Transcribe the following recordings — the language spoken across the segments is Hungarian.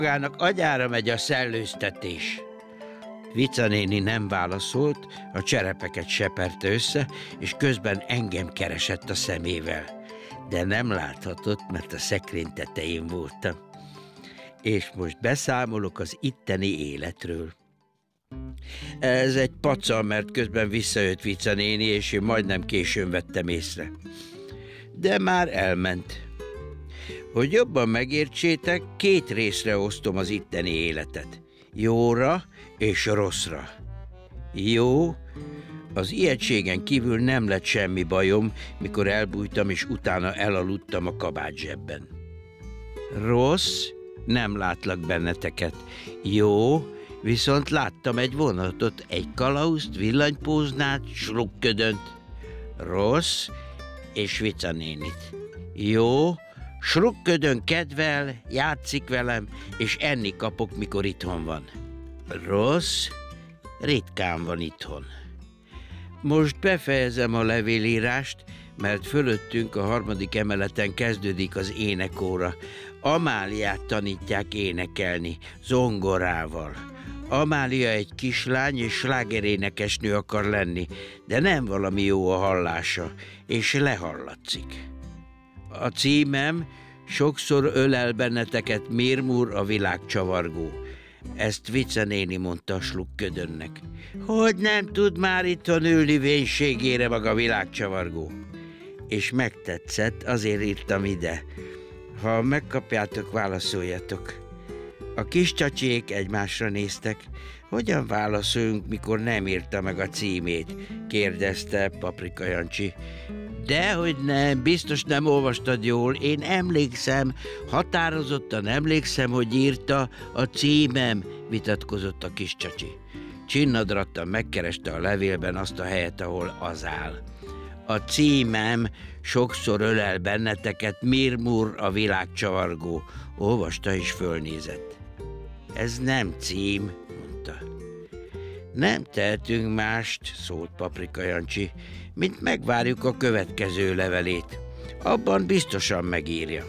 Magának agyára megy a szellőztetés. Vica néni nem válaszolt, a cserepeket seperte össze, és közben engem keresett a szemével. De nem láthatott, mert a szekrény tetején voltam. És most beszámolok az itteni életről. Ez egy paca, mert közben visszajött Vica néni, és én majdnem későn vettem észre. De már elment. Hogy jobban megértsétek, 2 részre osztom az itteni életet. Jóra és rosszra. Jó, az ijegységen kívül nem lett semmi bajom, mikor elbújtam és utána elaludtam a kabátzsebben. Rossz, nem látlak benneteket. Jó, viszont láttam egy vonatot, egy kalauzt, villanypóznát, srukködönt. Rossz, és Vica nénit. Jó, srukködön kedvel, játszik velem, és enni kapok, mikor itthon van. Rossz, ritkán van itthon. Most befejezem a levélírást, mert fölöttünk a 3. emeleten kezdődik az énekóra. Amáliát tanítják énekelni, zongorával. Amália egy kislány és slágerénekesnő akar lenni, de nem valami jó a hallása, és lehallatszik. A címem Sokszor ölel benneteket Mirmur a világcsavargó. Ezt Vica néni mondta a slukködönnek. Hogy nem tud már itthon ülni vénségére maga világcsavargó? És megtetszett, azért írtam ide. Ha megkapjátok, válaszoljatok. A kis csacsiék egymásra néztek. Hogyan válaszoljunk, mikor nem írta meg a címét? Kérdezte Paprika Jancsi. Dehogy nem, biztos nem olvastad jól, én emlékszem, határozottan emlékszem, hogy írta a címem, vitatkozott a kis csacsi. Csinnadrattan megkereste a levélben azt a helyet, ahol az áll. A címem Sokszor ölel benneteket Mirmur a világcsavargó. Olvasta és fölnézett. Ez nem cím, mondta. Nem tehetünk mást, szólt Paprika Jancsi, mint megvárjuk a következő levelét. Abban biztosan megírja.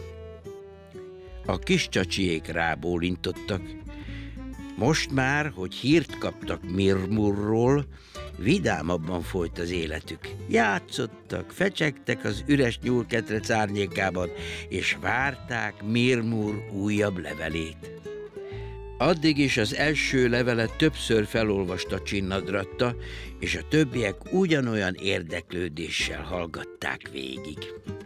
A kis csacsiék rábólintottak. Most már, hogy hírt kaptak Mirmurról, vidámabban folyt az életük. Játszottak, fecsegtek az üres nyúlketrec árnyékában, és várták Mirmur újabb levelét. Addig is az első levelet többször felolvasta Csinnadratta, és a többiek ugyanolyan érdeklődéssel hallgatták végig.